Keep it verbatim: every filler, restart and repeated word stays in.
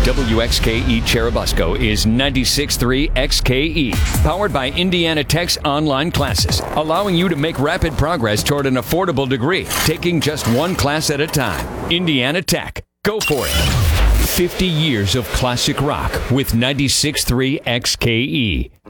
W X K E Cherubusco is ninety-six point three X K E, powered by Indiana Tech's online classes, allowing you to make rapid progress toward an affordable degree, taking just one class at a time. Indiana Tech. Go for it. fifty years of classic rock with ninety-six point three X K E.